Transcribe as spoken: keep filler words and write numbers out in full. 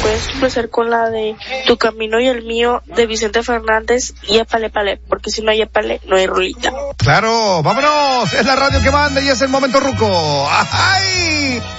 puedes complacer con la de Tu Camino y el Mío de Vicente Fernández y Épale Pale, porque si no hay Épale, no hay rolita. Claro, vámonos, es la radio que manda y es el momento ruco. ¡Ay!